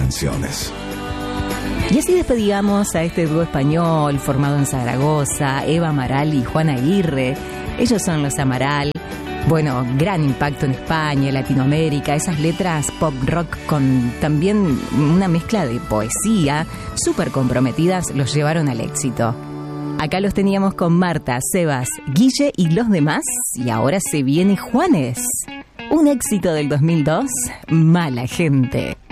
canciones. Y así despedíamos a este dúo español formado en Zaragoza, Eva Amaral y Juan Aguirre. Ellos son los Amaral. Bueno, gran impacto en España, Latinoamérica, esas letras pop rock con también una mezcla de poesía, súper comprometidas, los llevaron al éxito. Acá los teníamos con Marta, Sebas, Guille y los demás, y ahora se viene Juanes. Un éxito del 2002, Mala Gente.